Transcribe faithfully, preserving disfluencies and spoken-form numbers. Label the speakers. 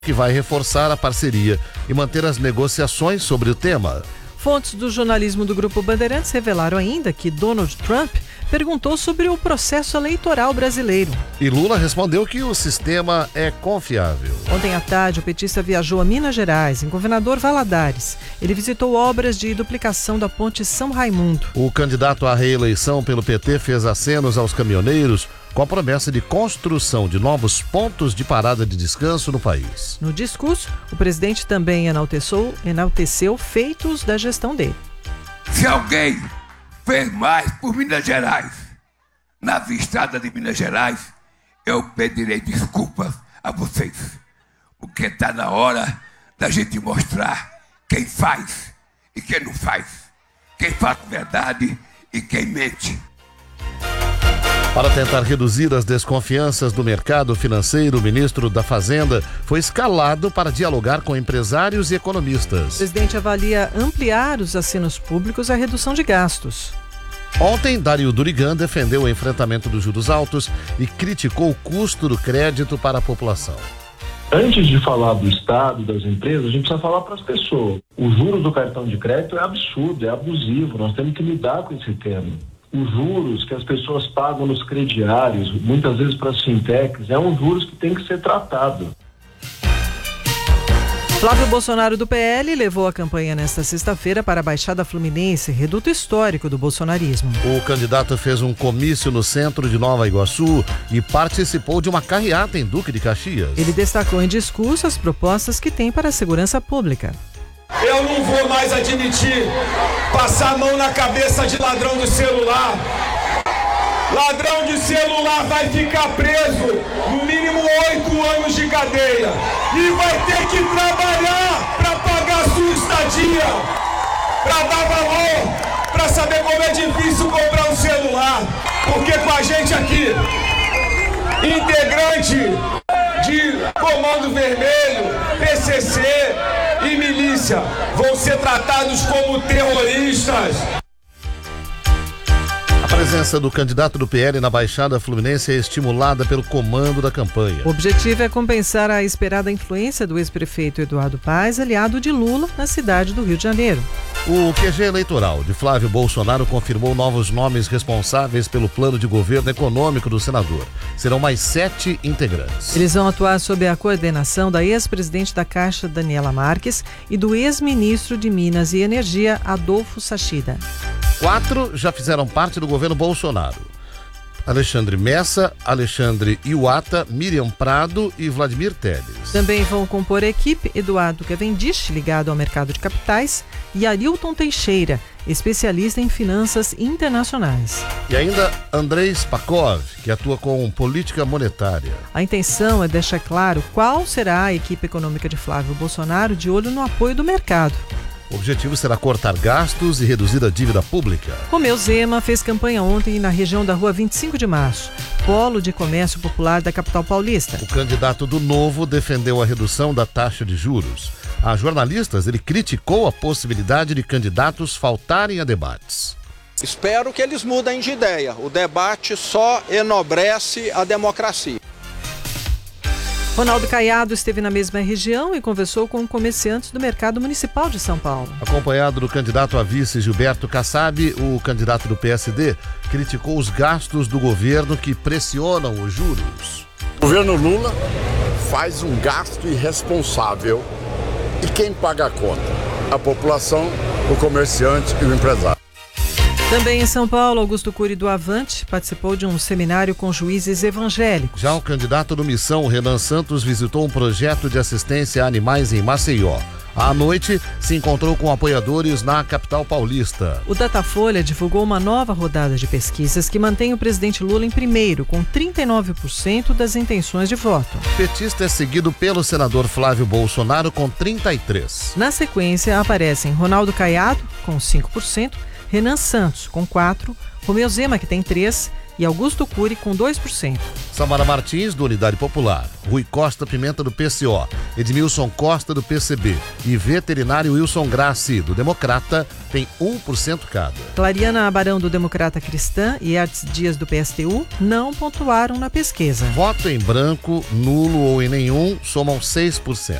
Speaker 1: que vai reforçar a parceria e manter as negociações sobre o tema.
Speaker 2: Fontes do jornalismo do Grupo Bandeirantes revelaram ainda que Donald Trump perguntou sobre o processo eleitoral brasileiro.
Speaker 1: E Lula respondeu que o sistema é confiável.
Speaker 2: Ontem à tarde, o petista viajou a Minas Gerais, em Governador Valadares. Ele visitou obras de duplicação da ponte São Raimundo.
Speaker 1: O candidato à reeleição pelo P T fez acenos aos caminhoneiros com a promessa de construção de novos pontos de parada de descanso no país.
Speaker 2: No discurso, o presidente também enalteceu, enalteceu feitos da gestão dele.
Speaker 3: Se alguém fez mais por Minas Gerais, nas estradas de Minas Gerais, eu pedirei desculpas a vocês, porque está na hora da gente mostrar quem faz e quem não faz, quem faz verdade e quem mente.
Speaker 1: Para tentar reduzir as desconfianças do mercado financeiro, o ministro da Fazenda foi escalado para dialogar com empresários e economistas.
Speaker 2: O presidente avalia ampliar os acenos públicos à redução de gastos.
Speaker 1: Ontem, Dario Durigan defendeu o enfrentamento dos juros altos e criticou o custo do crédito para a população.
Speaker 4: Antes de falar do Estado, das empresas, a gente precisa falar para as pessoas. O juros do cartão de crédito é absurdo, é abusivo, nós temos que lidar com esse tema. Os juros que as pessoas pagam nos crediários, muitas vezes para as fintechs, é um juros que tem que ser tratado.
Speaker 2: Flávio Bolsonaro do P L levou a campanha nesta sexta-feira para a Baixada Fluminense, reduto histórico do bolsonarismo.
Speaker 1: O candidato fez um comício no centro de Nova Iguaçu e participou de uma carreata em Duque de Caxias.
Speaker 2: Ele destacou em discurso as propostas que tem para a segurança pública.
Speaker 5: Eu não vou mais admitir passar a mão na cabeça de ladrão de celular. Ladrão de celular vai ficar preso no mínimo oito anos de cadeia e vai ter que trabalhar para pagar sua estadia, para dar valor, para saber como é difícil comprar um celular. Porque com a gente aqui, integrante de Comando Vermelho, P C C e milícia vão ser tratados como terroristas.
Speaker 1: A presença do candidato do P L na Baixada Fluminense é estimulada pelo comando da campanha.
Speaker 2: O objetivo é compensar a esperada influência do ex-prefeito Eduardo Paes, aliado de Lula, na cidade do Rio de Janeiro.
Speaker 1: O Q G eleitoral de Flávio Bolsonaro confirmou novos nomes responsáveis pelo plano de governo econômico do senador. Serão mais sete integrantes.
Speaker 2: Eles vão atuar sob a coordenação da ex-presidente da Caixa, Daniela Marques, e do ex-ministro de Minas e Energia, Adolfo Sachida.
Speaker 1: Quatro já fizeram parte do governo Bolsonaro. Alexandre Messa, Alexandre Iwata, Miriam Prado e Vladimir Teles.
Speaker 2: Também vão compor a equipe Eduardo Cavendish, ligado ao mercado de capitais, e Arilton Teixeira, especialista em finanças internacionais.
Speaker 1: E ainda Andrei Spakov, que atua com política monetária.
Speaker 2: A intenção é deixar claro qual será a equipe econômica de Flávio Bolsonaro, de olho no apoio do mercado.
Speaker 1: O objetivo será cortar gastos e reduzir a dívida pública.
Speaker 2: Romeu Zema fez campanha ontem na região da Rua vinte e cinco de março, polo de comércio popular da capital paulista.
Speaker 1: O candidato do Novo defendeu a redução da taxa de juros. A jornalistas, ele criticou a possibilidade de candidatos faltarem a debates.
Speaker 6: Espero que eles mudem de ideia. O debate só enobrece a democracia.
Speaker 2: Ronaldo Caiado esteve na mesma região e conversou com comerciantes do mercado municipal de São Paulo.
Speaker 1: Acompanhado do candidato a vice Gilberto Kassab, o candidato do P S D criticou os gastos do governo que pressionam os juros.
Speaker 7: O governo Lula faz um gasto irresponsável. E quem paga a conta? A população, o comerciante e o empresário.
Speaker 2: Também em São Paulo, Augusto Cury do Avante participou de um seminário com juízes evangélicos.
Speaker 1: Já o candidato do Missão, Renan Santos, visitou um projeto de assistência a animais em Maceió. À noite, se encontrou com apoiadores na capital paulista.
Speaker 2: O Datafolha divulgou uma nova rodada de pesquisas que mantém o presidente Lula em primeiro, com trinta e nove por cento das intenções de voto.
Speaker 1: O petista é seguido pelo senador Flávio Bolsonaro, com trinta e três por cento.
Speaker 2: Na sequência, aparecem Ronaldo Caiado, com cinco por cento, Renan Santos, com quatro por cento, Romeu Zema, que tem três por cento, e Augusto Cury com dois por cento.
Speaker 1: Samara Martins, do Unidade Popular, Rui Costa Pimenta, do P C O, Edmilson Costa, do P C B e veterinário Wilson Grassi, do Democrata, tem um por cento cada.
Speaker 2: Clariana Abarão, do Democrata Cristã, e Artes Dias, do P S T U, não pontuaram na pesquisa.
Speaker 1: Voto em branco, nulo ou em nenhum somam seis por cento.